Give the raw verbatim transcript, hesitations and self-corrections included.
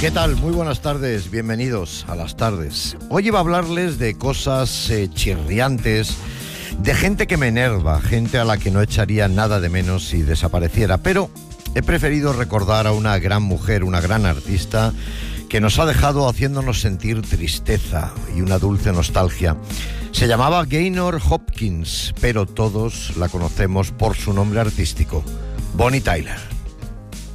¿Qué tal? Muy buenas tardes, bienvenidos a las tardes. Hoy iba a hablarles de cosas eh, chirriantes, de gente que me enerva, gente a la que no echaría nada de menos si desapareciera, pero he preferido recordar a una gran mujer, una gran artista, que nos ha dejado haciéndonos sentir tristeza y una dulce nostalgia. Se llamaba Gaynor Hopkins, pero todos la conocemos por su nombre artístico, Bonnie Tyler.